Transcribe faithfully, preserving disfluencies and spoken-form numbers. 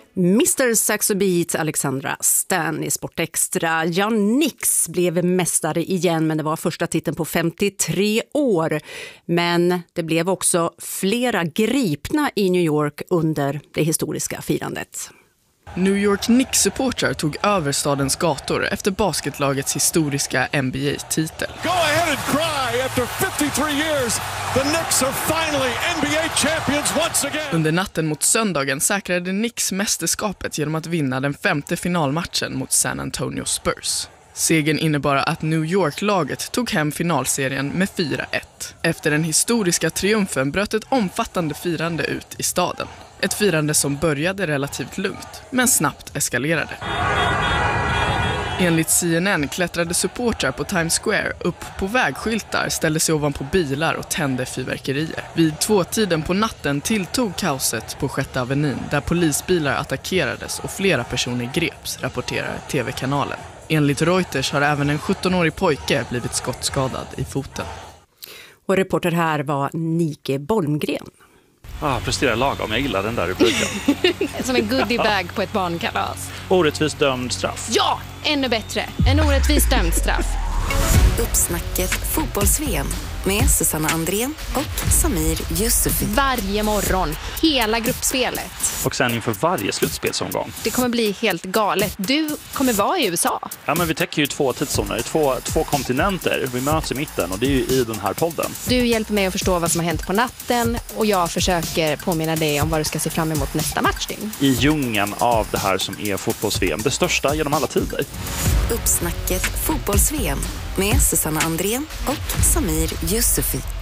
mister Saxo Beat, Alexandra Stan i Sport Extra. Ja, Knicks blev mästare igen, men det var första titeln på femtiotre år. Men det blev också flera gripna i New York under det historiska firandet. New York Knicks-supportrar tog över stadens gator efter basketlagets historiska N B A-titel. Go ahead and cry after fifty-three years. The Knicks are finally N B A champions once again. Under natten mot söndagen säkrade Knicks mästerskapet genom att vinna den femte finalmatchen mot San Antonio Spurs. Segern innebar att New York-laget tog hem finalserien med fyra ett. Efter den historiska triumfen bröt ett omfattande firande ut i staden. Ett firande som började relativt lugnt, men snabbt eskalerade. Enligt C N N klättrade supportrar på Times Square upp på vägskyltar, ställde sig ovanpå bilar och tände fyrverkerier. Vid tvåtiden på natten tilltog kaoset på Sjätte Avenyn, där polisbilar attackerades och flera personer greps, rapporterar tv-kanalen. Enligt Reuters har även en sjuttonårig pojke blivit skottskadad i foten. Och reporter här var Nike Bolmgren. Ah, presterar lagom. Jag gillar den där rubriken. Som en goodiebag på ett barnkalas. Orättvist dömd straff. Ja, ännu bättre. En orättvis dömd straff. Uppsnacket fotbolls-V M med Susanna Andrén och Samir Yusufi. Varje morgon, hela gruppspelet. Och sen inför varje slutspelsomgång. Det kommer bli helt galet. Du kommer vara i U S A. Ja, men vi täcker ju två tidszoner, två, två kontinenter. Vi möts i mitten och det är ju i den här podden. Du hjälper mig att förstå vad som har hänt på natten och jag försöker påminna dig om vad du ska se fram emot nästa matchning. I djungeln av det här som är fotbolls-V M, det största genom alla tider. Uppsnacket fotbolls-V M med Susanna Andrén och Samir Yusufi.